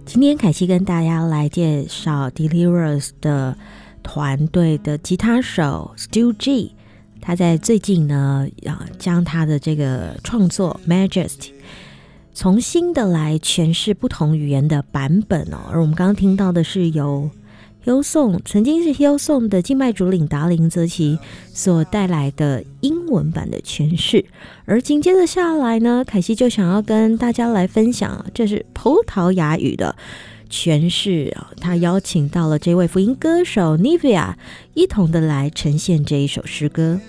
今天凯西跟大家来介绍 Delirious 的团队的吉他手 Stu G， 他在最近呢将他的这个创作 Majesty 重新的来诠释不同语言的版本而我们刚刚听到的是由曾经是 Hillsong 的敬拜主领达林泽奇所带来的英文版的诠释，而紧接着下来呢，凯西就想要跟大家来分享，这是葡萄牙语的诠释，他邀请到了这位福音歌手 Nivea 一同的来呈现这一首诗歌。